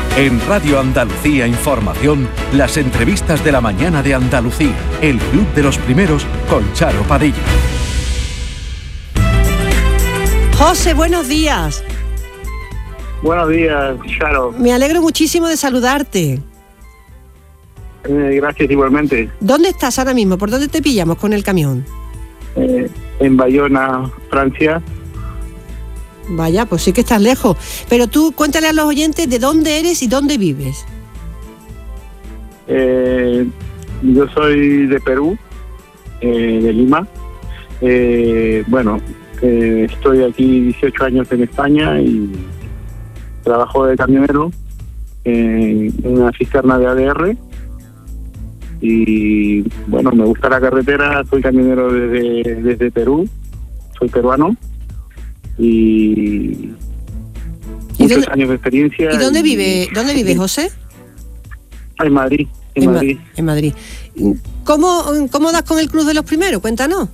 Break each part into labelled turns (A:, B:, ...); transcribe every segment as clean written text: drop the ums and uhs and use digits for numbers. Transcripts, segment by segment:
A: En Radio Andalucía Información, las entrevistas de la mañana de Andalucía. El Club de los Primeros con Charo Padilla.
B: José, buenos días.
C: Buenos días, Charo.
B: Me alegro muchísimo de saludarte.
C: Gracias, igualmente.
B: ¿Dónde estás ahora mismo? ¿Por dónde te pillamos con el camión?
C: En Bayona, Francia.
B: Vaya, pues sí que estás lejos. Pero tú cuéntale a los oyentes de dónde eres y dónde vives.
C: Yo soy de Perú, de Lima. Estoy aquí 18 años en España y trabajo de camionero en una cisterna de ADR. Y bueno, me gusta la carretera, soy camionero desde Perú, soy peruano. Y muchos años de experiencia.
B: ¿Y dónde vive José?
C: En Madrid.
B: En Madrid. ¿Cómo das con el Club de los Primeros? Cuéntanos.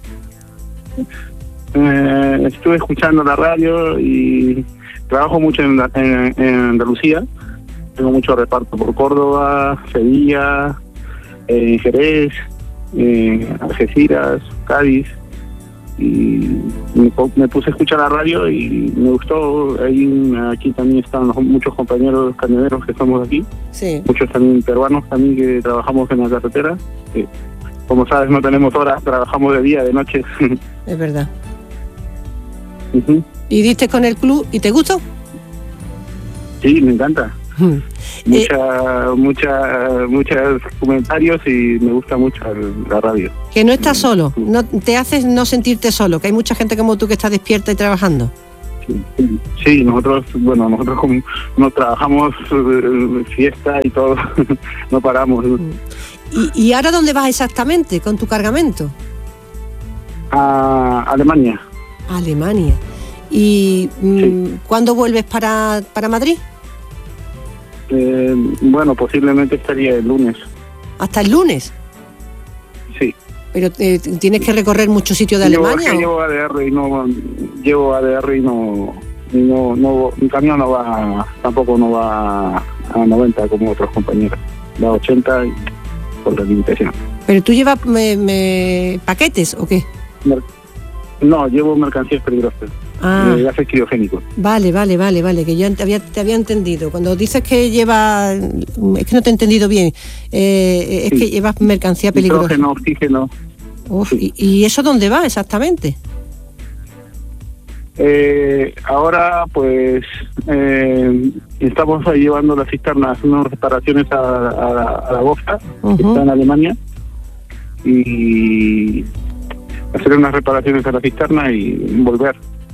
C: Estuve escuchando la radio y trabajo mucho en Andalucía. Tengo mucho reparto por Córdoba, Sevilla, Jerez, Algeciras, Cádiz. Y me puse a escuchar la radio y me gustó. Aquí también están muchos compañeros camioneros que estamos aquí,
B: sí.
C: Muchos también peruanos también que trabajamos en la carretera. Como sabes, no tenemos horas, trabajamos de día, de noche.
B: Es verdad.
C: Uh-huh.
B: ¿Y diste con el club y te gustó?
C: Sí, me encanta. Muchos comentarios y me gusta mucho la radio.
B: Que no estás solo, no te haces no sentirte solo, que hay mucha gente como tú que está despierta y trabajando.
C: Sí, nosotros como nos trabajamos fiesta y todo, no paramos.
B: ¿Y ahora dónde vas exactamente con tu cargamento?
C: A Alemania.
B: Alemania. ¿Y
C: sí.
B: cuándo vuelves para Madrid?
C: Posiblemente estaría el lunes.
B: ¿Hasta el lunes?
C: Sí.
B: ¿Pero tienes que recorrer muchos sitios de Alemania?
C: Llevo ADR y no, mi camión tampoco no va a 90 como otros compañeros, va a 80 por la limitación.
B: ¿Pero tú llevas paquetes o qué?
C: No, llevo mercancías peligrosas. Gases criogénicos.
B: Vale, que yo te había entendido. Cuando dices que lleva, es que no te he entendido bien, es que llevas mercancía peligrosa.
C: Nitrógeno, oxígeno.
B: Uf, sí. ¿Y eso dónde va exactamente?
C: Ahora pues estamos ahí llevando las cisternas, unas reparaciones a la Bofa, que está en Alemania, y hacer unas reparaciones a la cisterna y volver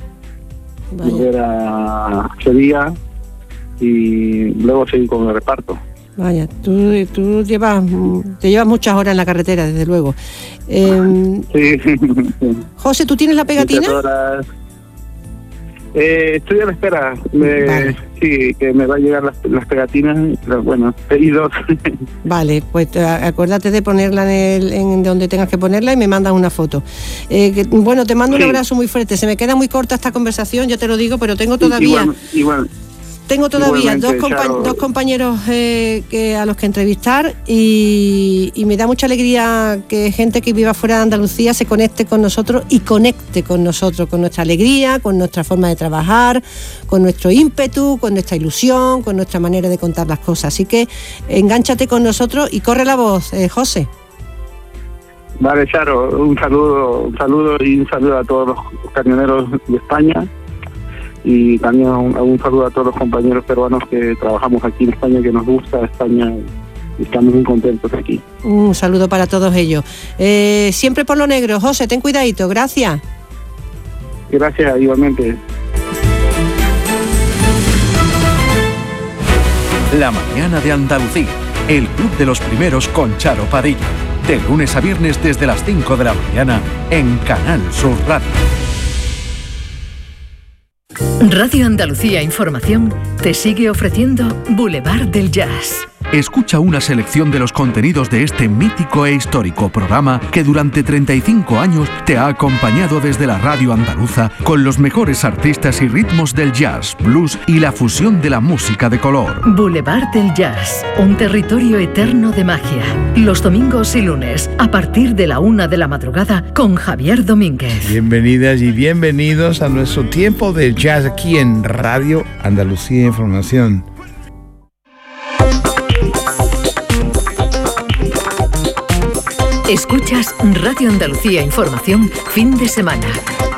C: a Sevilla y luego seguir con el reparto.
B: Vaya, tú llevas muchas horas en la carretera, desde luego.
C: Sí.
B: José, ¿tú tienes la pegatina?
C: Estoy a la espera. Vale. Sí, que me va a llegar las pegatinas. Pedí 2. Vale,
B: pues acuérdate de ponerla en donde tengas que ponerla y me mandas una foto. Te mando un abrazo muy fuerte. Se me queda muy corta esta conversación, yo te lo digo, pero tengo todavía...
C: Igual.
B: Tengo todavía dos compañeros a los que entrevistar y me da mucha alegría que gente que viva fuera de Andalucía se conecte con nosotros y conecte con nosotros, con nuestra alegría, con nuestra forma de trabajar, con nuestro ímpetu, con nuestra ilusión, con nuestra manera de contar las cosas. Así que engánchate con nosotros y corre la voz, José.
C: Vale, Charo, un saludo y un saludo a todos los camioneros de España. Y también un saludo a todos los compañeros peruanos que trabajamos aquí en España, que nos gusta España y estamos muy contentos aquí.
B: Un saludo para todos ellos. Siempre por lo negro, José, ten cuidadito, gracias.
C: Gracias, igualmente.
A: La mañana de Andalucía, el Club de los Primeros con Charo Padilla. De lunes a viernes desde las 5 de la mañana en Canal Sur Radio.
D: Radio Andalucía Información te sigue ofreciendo Boulevard del Jazz.
A: escucha una selección de los contenidos de este mítico e histórico programa que durante 35 años te ha acompañado desde la radio andaluza con los mejores artistas y ritmos del jazz, blues y la fusión de la música de color.
D: Boulevard del Jazz, un territorio eterno de magia. Los domingos y lunes, a partir de la 1 de la madrugada, con Javier Domínguez.
E: Bienvenidas y bienvenidos a nuestro tiempo de jazz aquí en Radio Andalucía Información.
D: Escuchas Radio Andalucía Información, fin de semana.